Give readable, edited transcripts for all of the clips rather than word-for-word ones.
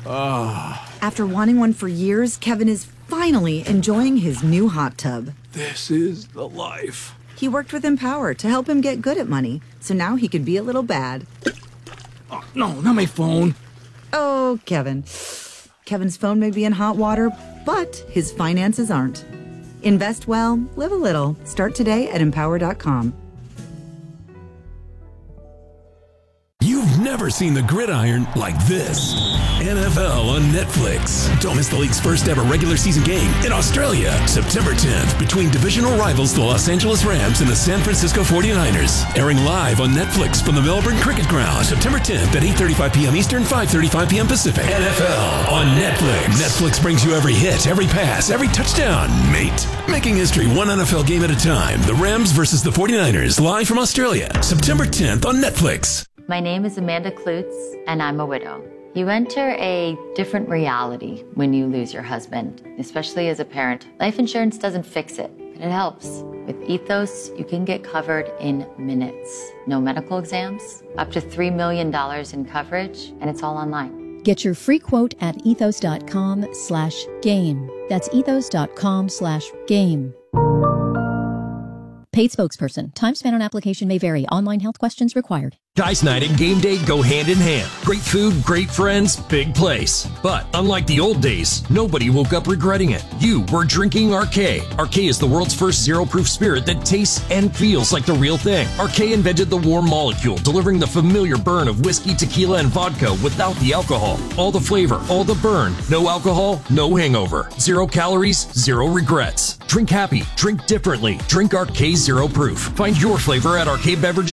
After wanting one for years, Kevin is finally enjoying his new hot tub. This is the life. He worked with Empower to help him get good at money, so now he could be a little bad. Oh, no, not my phone. Oh, Kevin. Kevin's phone may be in hot water, but his finances aren't. Invest well, live a little. Start today at Empower.com. You've never seen the gridiron like this. NFL on Netflix. Don't miss the league's first ever regular season game in Australia, September 10th, between divisional rivals the Los Angeles Rams and the San Francisco 49ers. Airing live on Netflix from the Melbourne Cricket Ground, September 10th at 8:35 p.m. Eastern, 5:35 p.m. Pacific. NFL on Netflix. Netflix brings you every hit, every pass, every touchdown, mate. Making history one NFL game at a time. The Rams versus the 49ers, live from Australia, September 10th on Netflix. My name is Amanda Klutz, and I'm a widow. You enter a different reality when you lose your husband, especially as a parent. Life insurance doesn't fix it, but it helps. With Ethos, you can get covered in minutes. No medical exams, up to $3 million in coverage, and it's all online. Get your free quote at ethos.com/game. That's ethos.com/game. Paid spokesperson. Time spent on application may vary. Online health questions required. Guys night and game day go hand in hand. Great food, great friends, big place. But unlike the old days, nobody woke up regretting it. You were drinking Arcade. Arcade is the world's first zero-proof spirit that tastes and feels like the real thing. Arcade invented the warm molecule, delivering the familiar burn of whiskey, tequila, and vodka without the alcohol. All the flavor, all the burn. No alcohol, no hangover. 0 calories, 0 regrets. Drink happy, drink differently. Drink Arcade Zero Proof. Find your flavor at Arcade Beverage.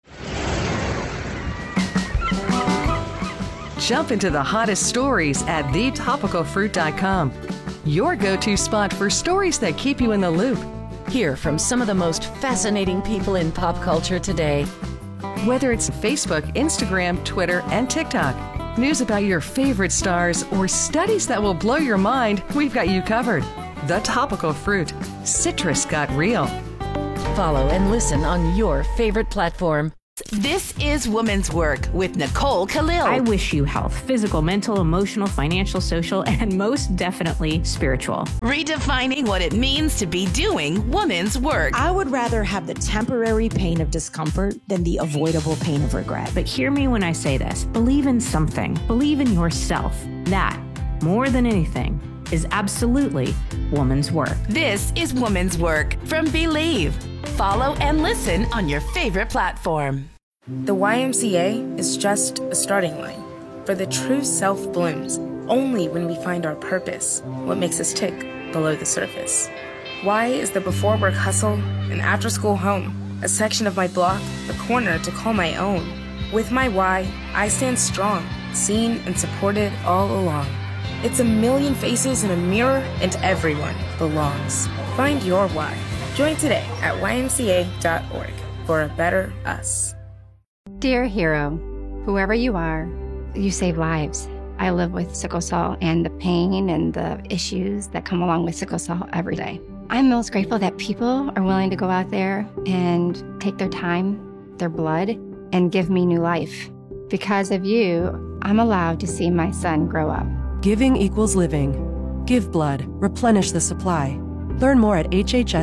Jump into the hottest stories at thetopicalfruit.com. Your go-to spot for stories that keep you in the loop. Hear from some of the most fascinating people in pop culture today. Whether it's Facebook, Instagram, Twitter, and TikTok, news about your favorite stars, or studies that will blow your mind, we've got you covered. The Topical Fruit. Citrus got real. Follow and listen on your favorite platform. This is Woman's Work with Nicole Khalil. I wish you health, physical, mental, emotional, financial, social, and most definitely spiritual. Redefining what it means to be doing woman's work. I would rather have the temporary pain of discomfort than the avoidable pain of regret. But hear me when I say this. Believe in something. Believe in yourself. That, more than anything, is absolutely woman's work. This is Woman's Work from Believe. Follow and listen on your favorite platform. The YMCA is just a starting line, for the true self blooms only when we find our purpose, what makes us tick below the surface. Y is the before work hustle, an after school home, a section of my block, a corner to call my own. With my Y, I stand strong, seen and supported all along. It's a million faces in a mirror, and everyone belongs. Find your why. Join today at ymca.org for a better us. Dear hero, whoever you are, you save lives. I live with sickle cell and the pain and the issues that come along with sickle cell every day. I'm most grateful that people are willing to go out there and take their time, their blood, and give me new life. Because of you, I'm allowed to see my son grow up. Giving equals living. Give blood. Replenish the supply. Learn more at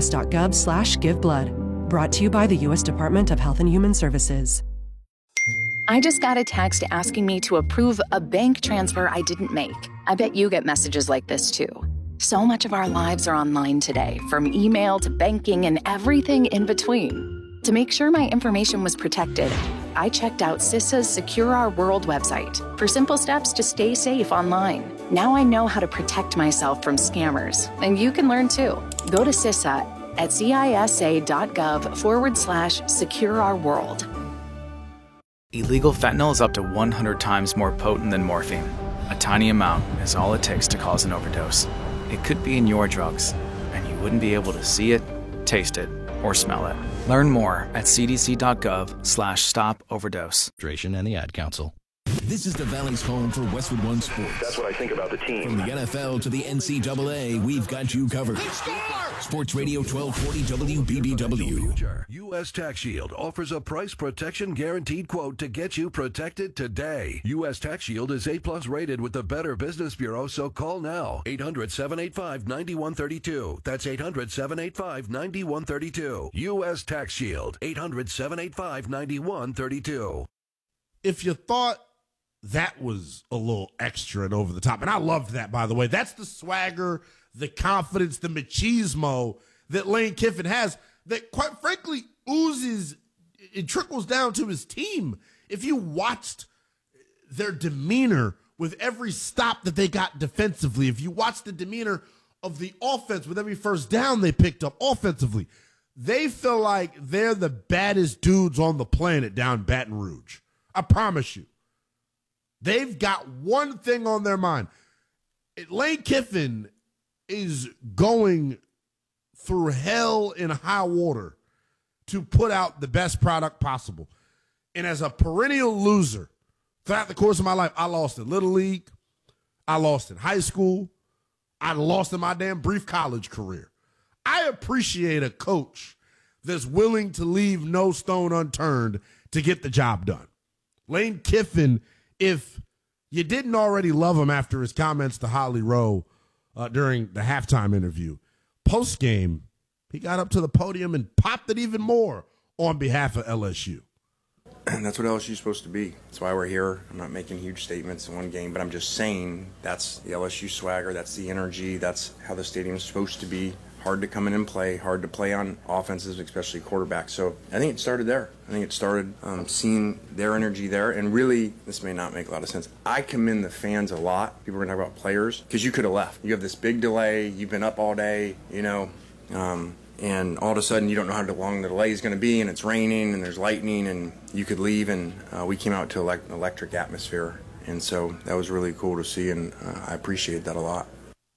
hhs.gov/giveblood. Brought to you by the U.S. Department of Health and Human Services. I just got a text asking me to approve a bank transfer I didn't make. I bet you get messages like this too. So much of our lives are online today, from email to banking and everything in between. To make sure my information was protected, I checked out CISA's Secure Our World website for simple steps to stay safe online. Now I know how to protect myself from scammers, and you can learn too. Go to CISA at cisa.gov/secure-our-world. Illegal fentanyl is up to 100 times more potent than morphine. A tiny amount is all it takes to cause an overdose. It could be in your drugs, and you wouldn't be able to see it, taste it, or smell it. Learn more at cdc.gov/stop overdose. And the Ad Council. This is the Valley's home for Westwood One Sports. That's what I think about the team. From the NFL to the NCAA, we've got you covered. Sports Radio 1240 WBBW. U.S. Tax Shield offers a price protection guaranteed quote to get you protected today. U.S. Tax Shield is A+ rated with the Better Business Bureau, so call now. 800-785-9132. That's 800-785-9132. U.S. Tax Shield. 800-785-9132. If you thought that was a little extra and over the top, and I loved that, by the way, that's the swagger, the confidence, the machismo that Lane Kiffin has that, quite frankly, oozes, it trickles down to his team. If you watched their demeanor with every stop that they got defensively, if you watched the demeanor of the offense with every first down they picked up offensively, they feel like they're the baddest dudes on the planet down Baton Rouge. I promise you. They've got one thing on their mind. Lane Kiffin is going through hell and high water to put out the best product possible. And as a perennial loser, throughout the course of my life, I lost in Little League. I lost in high school. I lost in my damn brief college career. I appreciate a coach that's willing to leave no stone unturned to get the job done. Lane Kiffin, if you didn't already love him after his comments to Holly Rowe during the halftime interview, post-game, he got up to the podium and popped it even more on behalf of LSU. And that's what LSU is supposed to be. That's why we're here. I'm not making huge statements in one game, but I'm just saying that's the LSU swagger, that's the energy, that's how the stadium's supposed to be. Hard to come in and play, hard to play on offenses, especially quarterbacks. So I think it started there. I think it started seeing their energy there. And really, this may not make a lot of sense, I commend the fans a lot. People are going to talk about players, because you could have left. You have this big delay. You've been up all day, and all of a sudden you don't know how long the delay is going to be, and it's raining, and there's lightning, and you could leave. And we came out to an electric atmosphere. And so that was really cool to see, and I appreciate that a lot.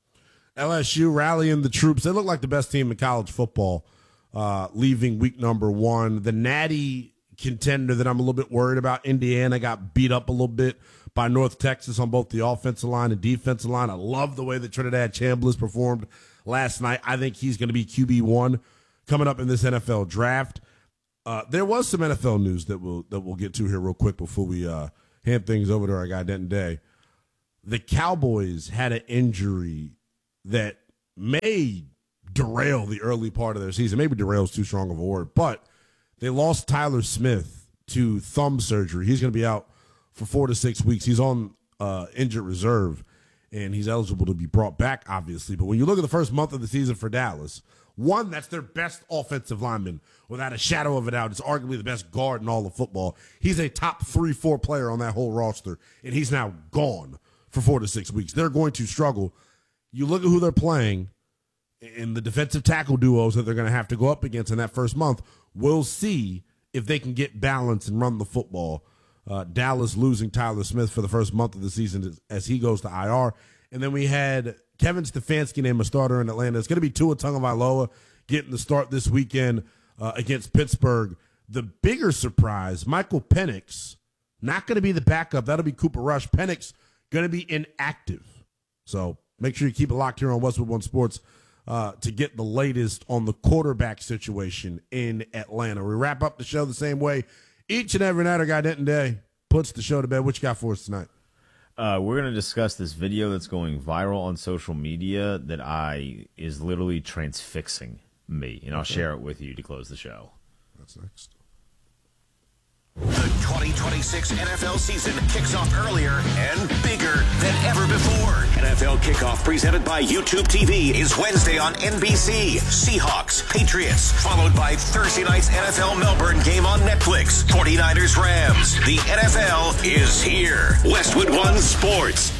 LSU rallying the troops. They look like the best team in college football leaving week number one. The natty contender that I'm a little bit worried about, Indiana, got beat up a little bit by North Texas on both the offensive line and defensive line. I love the way that Trinidad Chambliss performed last night. I think he's going to be QB1 coming up in this NFL draft. There was some NFL news that we'll get to here real quick before we hand things over to our guy Denton Day. The Cowboys had an injury that may derail the early part of their season. Maybe derail is too strong of a word, but they lost Tyler Smith to thumb surgery. He's going to be out for 4 to 6 weeks. He's on injured reserve, and he's eligible to be brought back, obviously. But when you look at the first month of the season for Dallas, one, that's their best offensive lineman, without a shadow of a doubt. It's arguably the best guard in all of football. He's a top 3-4 player on that whole roster, and he's now gone for 4 to 6 weeks. They're going to struggle. You look at who they're playing in the defensive tackle duos that they're going to have to go up against in that first month. We'll see if they can get balance and run the football. Dallas losing Tyler Smith for the first month of the season as he goes to IR. And then we had Kevin Stefanski named a starter in Atlanta. It's going to be Tua Tagovailoa getting the start this weekend against Pittsburgh. The bigger surprise, Michael Penix, not going to be the backup. That'll be Cooper Rush. Penix going to be inactive. So make sure you keep it locked here on Westwood One Sports to get the latest on the quarterback situation in Atlanta. We wrap up the show the same way each and every night. Our guy Denton Day puts the show to bed. What you got for us tonight? We're going to discuss this video that's going viral on social media that is literally transfixing me, and I'll share it with you to close the show. That's next. The 2026 NFL season kicks off earlier and bigger than ever before. NFL Kickoff presented by YouTube TV is Wednesday on NBC. Seahawks, Patriots, followed by Thursday night's NFL Melbourne game on Netflix. 49ers, Rams. The NFL is here. Westwood One Sports.